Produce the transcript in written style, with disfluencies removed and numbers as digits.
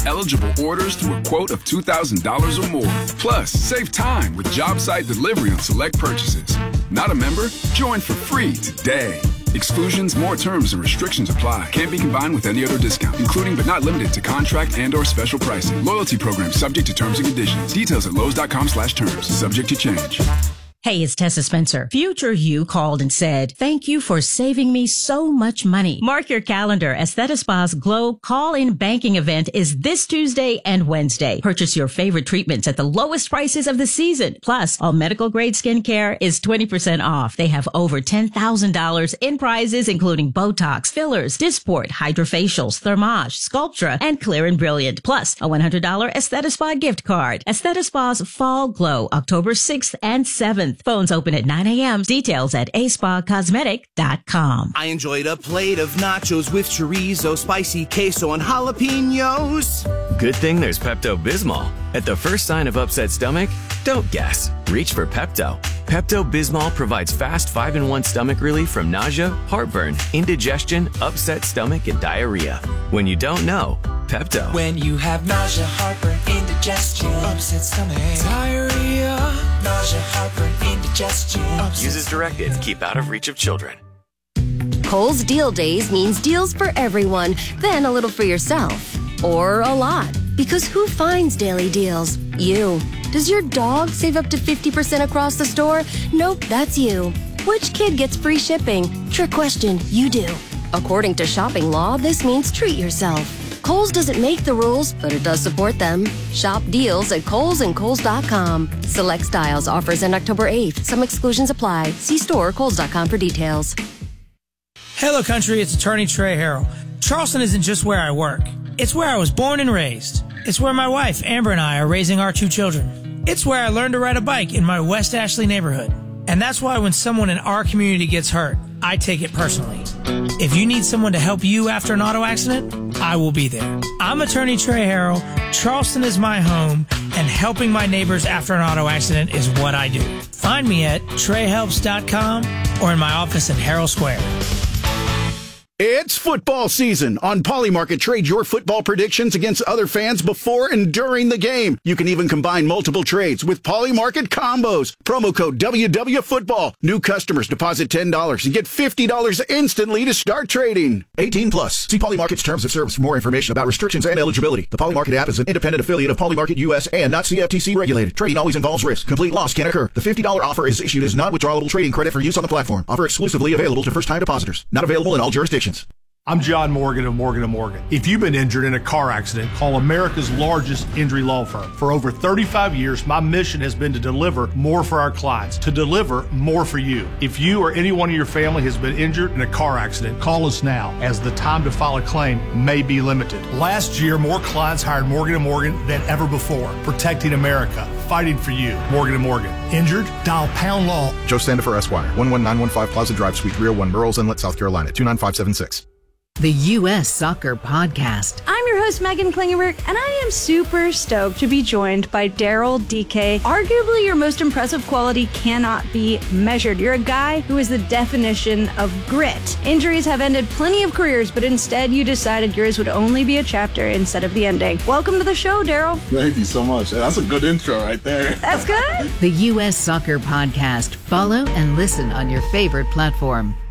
eligible orders through a quote of $2,000 or more. Plus, save time with job site delivery on select purchases. Not a member? Join for free today. Exclusions, more terms, and restrictions apply. Can't be combined with any other discount, including but not limited to contract and/or special pricing. Loyalty program subject to terms and conditions. Details at Lowe's.com/terms. Subject to change. Hey, it's Tessa Spencer. Future you called and said, thank you for saving me so much money. Mark your calendar. Aesthetispa's Glow Call-In Banking event is this Tuesday and Wednesday. Purchase your favorite treatments at the lowest prices of the season. Plus, all medical-grade skincare is 20% off. They have over $10,000 in prizes, including Botox, fillers, Dysport, Hydrofacials, Thermage, Sculptra, and Clear and Brilliant. Plus, a $100 Aesthetispa gift card. Aesthetispa's Fall Glow, October 6th and 7th. Phones open at 9 a.m. Details at aspacosmetic.com. I enjoyed a plate of nachos with chorizo, spicy queso, and jalapenos. Good thing there's Pepto-Bismol. At the first sign of upset stomach, don't guess. Reach for Pepto. Pepto-Bismol provides fast 5-in-1 stomach relief from nausea, heartburn, indigestion, upset stomach, and diarrhea. When you don't know, Pepto. When you have nausea, heartburn, indigestion, upset stomach, diarrhea, nausea, heartburn, indigestion. Use as directed to keep out of reach of children. Kohl's Deal Days means deals for everyone, then a little for yourself. Or a lot. Because who finds daily deals? You. Does your dog save up to 50% across the store? Nope, that's you. Which kid gets free shipping? Trick question, you do. According to shopping law, this means treat yourself. Kohl's doesn't make the rules, but it does support them. Shop deals at Kohl's and Kohl's.com. Select styles offers end October 8th. Some exclusions apply. See store or Kohl's.com for details. Hello, country. It's attorney Trey Harrell. Charleston isn't just where I work. It's where I was born and raised. It's where my wife, Amber, and I are raising our 2 children. It's where I learned to ride a bike in my West Ashley neighborhood. And that's why when someone in our community gets hurt, I take it personally. If you need someone to help you after an auto accident, I will be there. I'm attorney Trey Harrell. Charleston is my home, and helping my neighbors after an auto accident is what I do. Find me at TreyHelps.com or in my office in Harrell Square. It's football season. On Polymarket, trade your football predictions against other fans before and during the game. You can even combine multiple trades with Polymarket combos. Promo code WWFootball. New customers deposit $10 and get $50 instantly to start trading. 18 plus. See Polymarket's terms of service for more information about restrictions and eligibility. The Polymarket app is an independent affiliate of Polymarket US and not CFTC regulated. Trading always involves risk. Complete loss can occur. The $50 offer is issued as non-withdrawable trading credit for use on the platform. Offer exclusively available to first-time depositors. Not available in all jurisdictions. I'm John Morgan of Morgan & Morgan. If you've been injured in a car accident, call America's largest injury law firm. For over 35 years, my mission has been to deliver more for our clients, to deliver more for you. If you or anyone in your family has been injured in a car accident, call us now, as the time to file a claim may be limited. Last year, more clients hired Morgan & Morgan than ever before, protecting America, fighting for you. Morgan & Morgan. Injured? Dial pound law. Joe Sandifer, Esquire, 11915 Plaza Drive, Suite 301, Burroughs Inlet, South Carolina, 29576. The U.S. Soccer Podcast. I'm your host, Megan Klingenberg, and I am super stoked to be joined by Daryl Dike. Arguably, your most impressive quality cannot be measured. You're a guy who is the definition of grit. Injuries have ended plenty of careers, but instead you decided yours would only be a chapter instead of the ending. Welcome to the show, Daryl. Thank you so much. That's a good intro right there. That's good. The U.S. Soccer Podcast. Follow and listen on your favorite platform.